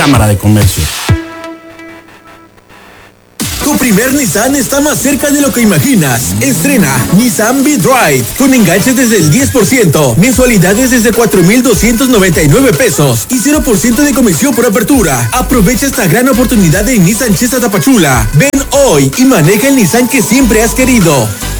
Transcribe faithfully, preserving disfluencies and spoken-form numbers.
Cámara de Comercio. Tu primer Nissan está más cerca de lo que imaginas. Estrena Nissan V-Ride con enganches desde el diez por ciento, mensualidades desde cuatro mil doscientos noventa y nueve pesos y cero por ciento de comisión por apertura. Aprovecha esta gran oportunidad de Nissan Chesa Tapachula. Ven hoy y maneja el Nissan que siempre has querido.